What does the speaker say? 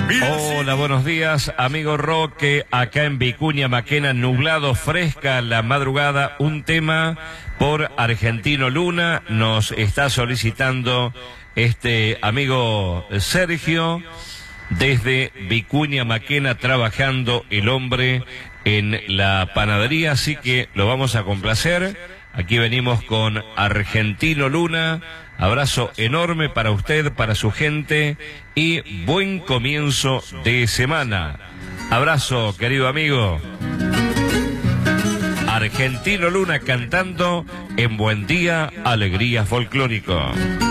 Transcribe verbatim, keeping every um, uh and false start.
Hola, buenos días, amigo Roque, acá en Vicuña Maquena, nublado, fresca la madrugada, un tema por Argentino Luna, nos está solicitando este amigo Sergio, desde Vicuña Maquena, trabajando el hombre en la panadería, así que lo vamos a complacer. Aquí venimos con Argentino Luna. Abrazo enorme para usted, para su gente y buen comienzo de semana. Abrazo, querido amigo. Argentino Luna cantando en Buen Día, Alegría Folclórico.